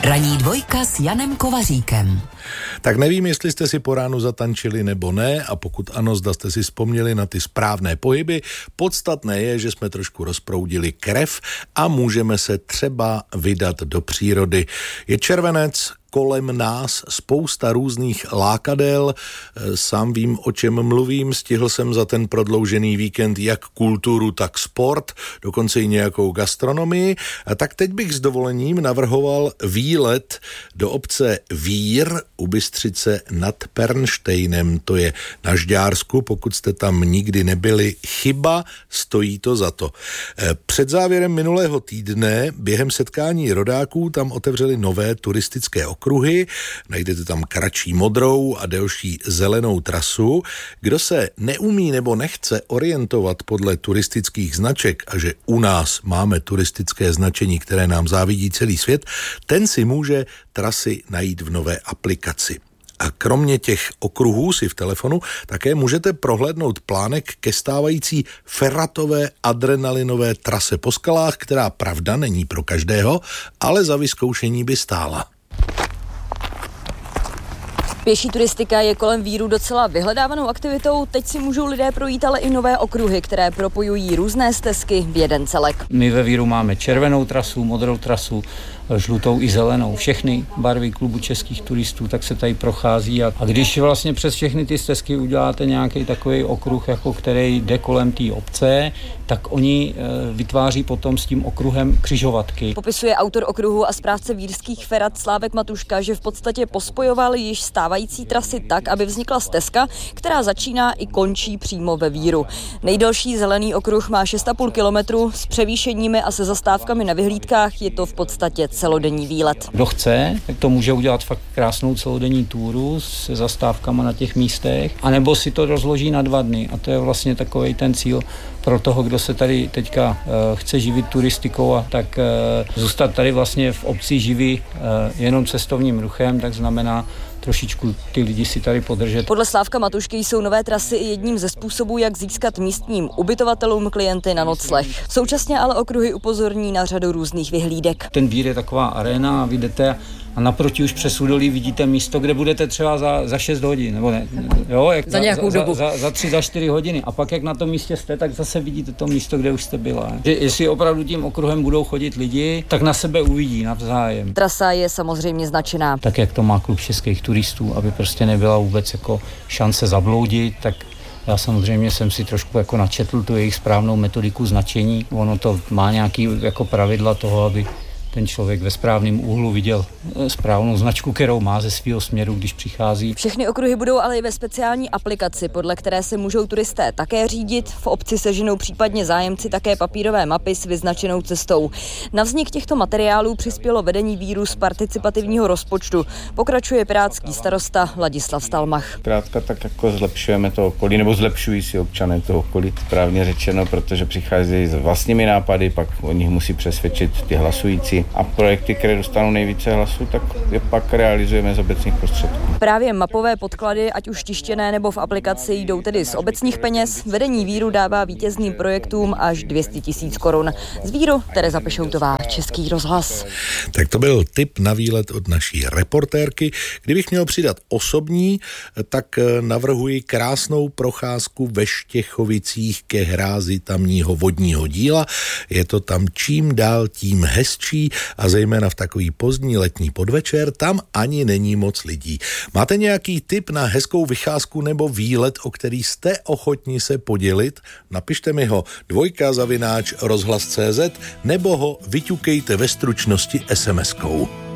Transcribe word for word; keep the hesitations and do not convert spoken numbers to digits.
Ranní dvojka s Janem Kovaříkem. Tak nevím, jestli jste si po ránu zatančili nebo ne, a pokud ano, zda jste si vzpomněli na ty správné pohyby. Podstatné je, že jsme trošku rozproudili krev a můžeme se třeba vydat do přírody. Je červenec, kolem nás spousta různých lákadel, sám vím, o čem mluvím, stihl jsem za ten prodloužený víkend jak kulturu, tak sport, dokonce i nějakou gastronomii, a tak teď bych s dovolením navrhoval výlet do obce Vír u Bystřice nad Pernštejnem, to je na Žďársku, pokud jste tam nikdy nebyli, chyba, stojí to za to. Před závěrem minulého týdne během setkání rodáků tam otevřeli nové turistické okruhy, najdete tam kratší modrou a delší zelenou trasu. Kdo se neumí nebo nechce orientovat podle turistických značek a že u nás máme turistické značení, které nám závidí celý svět, ten si může trasy najít v nové aplikaci. A kromě těch okruhů si v telefonu také můžete prohlédnout plánek ke stávající ferratové adrenalinové trase po skalách, která pravda není pro každého, ale za vyzkoušení by stála. Pěší turistika je kolem Víru docela vyhledávanou aktivitou. Teď si můžou lidé projít ale i nové okruhy, které propojují různé stezky v jeden celek. My ve Víru máme červenou trasu, modrou trasu, žlutou i zelenou. Všechny barvy klubu českých turistů, tak se tady prochází. A, a když vlastně přes všechny ty stezky uděláte nějaký takový okruh, jako který jde kolem té obce, tak oni e, vytváří potom s tím okruhem křižovatky. Popisuje autor okruhu a správce vírských ferat Slávek Matuška, že v podstatě pospojoval již stávající trasy tak, aby vznikla stezka, která začíná i končí přímo ve Víru. Nejdelší zelený okruh má šest a půl kilometru, s převýšeními a se zastávkami na vyhlídkách je to v podstatě celodenní výlet. Kdo chce, tak to může udělat fakt krásnou celodenní túru se zastávkama na těch místech, anebo si to rozloží na dva dny a to je vlastně takovej ten cíl pro toho, kdo se tady teďka uh, chce živit turistikou a tak uh, zůstat tady vlastně v obci živý uh, jenom cestovním ruchem, tak znamená trošičku ty lidi si tady podržet. Podle Slávka Matušky jsou nové trasy i jedním ze způsobů, jak získat místním ubytovatelům klienty na nocleh. Současně ale okruhy upozorní na řadu různých vyhlídek. Ten Vír je taková aréna a vy jdete a naproti už přes údolí vidíte místo, kde budete třeba za, za šest hodin, nebo ne, jo, jak za nějakou za, dobu. Za, za, za tři, za čtyři hodiny. A pak jak na tom místě jste, tak zase vidíte to místo, kde už jste byla. Že jestli opravdu tím okruhem budou chodit lidi, tak na sebe uvidí navzájem. Trasa je samozřejmě značená. Tak jak to má klub českých turistů, aby prostě nebyla vůbec jako šance zabloudit, tak já samozřejmě jsem si trošku jako načetl tu jejich správnou metodiku značení. Ono to má nějaký jako pravidla toho, aby ten člověk ve správném úhlu viděl správnou značku, kterou má ze svého směru, když přichází. Všechny okruhy budou ale i ve speciální aplikaci, podle které se můžou turisté také řídit. V obci seženou případně zájemci také papírové mapy s vyznačenou cestou. Na vznik těchto materiálů přispělo vedení Víru z participativního rozpočtu. Pokračuje pirátský starosta Ladislav Stalmach. Krátka tak jako zlepšujeme to okolí, nebo zlepšují si občané to okolí, správně řečeno, protože přicházejí s vlastními nápady, pak o nich musí přesvědčit ty hlasující. A projekty, které dostanou nejvíce hlasů, tak je pak realizujeme z obecních prostředků. Právě mapové podklady, ať už tištěné nebo v aplikaci, jdou tedy z obecních peněz. Vedení Víru dává vítězným projektům až dvě stě tisíc korun. Z Víru Tereza Pešoutová, Český rozhlas. Tak to byl tip na výlet od naší reportérky. Kdybych měl přidat osobní, tak navrhuji krásnou procházku ve Štěchovicích ke hrázi tamního vodního díla. Je to tam čím dál tím hezčí a zejména v takový pozdní letní podvečer tam ani není moc lidí. Máte nějaký tip na hezkou vycházku nebo výlet, o který jste ochotni se podělit? Napište mi ho dvojka zavináč rozhlas tečka cé zet nebo ho vyťukejte ve stručnosti es em eskou.